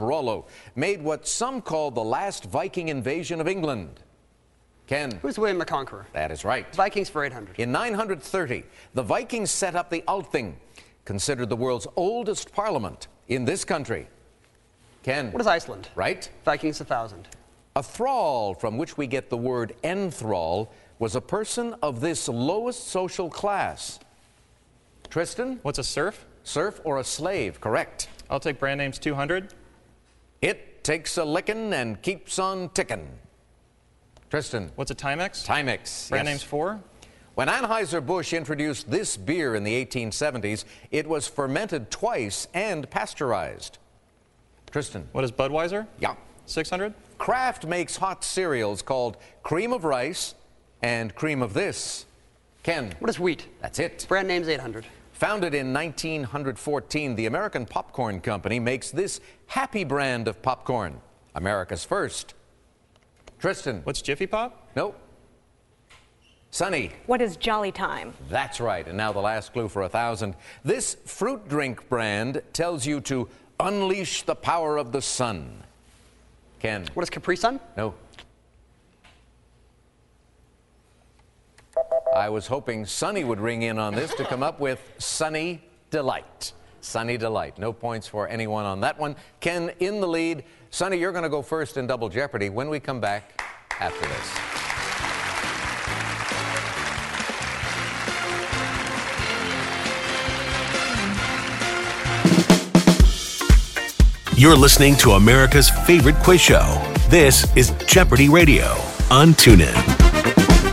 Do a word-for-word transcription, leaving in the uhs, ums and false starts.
Rollo made what some call the last Viking invasion of England? Ken? Who's William the Conqueror? That is right. Vikings for eight hundred. In nine hundred thirty, the Vikings set up the Althing, considered the world's oldest parliament in this country. Ken? What is Iceland? Right. Vikings one thousand. A thrall, from which we get the word enthrall, was a person of this lowest social class. Tristan? What's a serf? Serf or a slave, correct. I'll take brand names two hundred. It takes a lickin' and keeps on tickin'. Tristan? What's a Timex? Timex. Brand yes. names four. When Anheuser-Busch introduced this beer in the eighteen seventies, it was fermented twice and pasteurized. Tristan? What is Budweiser? Yeah. six hundred. Kraft makes hot cereals called cream of rice and cream of this. Ken? What is wheat? That's it. Brand names eight hundred. Founded in nineteen fourteen, the American Popcorn Company makes this Happy brand of popcorn, America's first. Tristan? What's Jiffy Pop? Nope. Sunny? What is Jolly Time? That's right. And now the last clue for a thousand. This fruit drink brand tells you to unleash the power of the sun. Ken? What is Capri Sun? No. I was hoping Sunny would ring in on this to come up with Sunny Delight. Sunny Delight. No points for anyone on that one. Ken in the lead. Sunny, you're going to go first in Double Jeopardy when we come back after this. You're listening to America's favorite quiz show. This is Jeopardy Radio on TuneIn.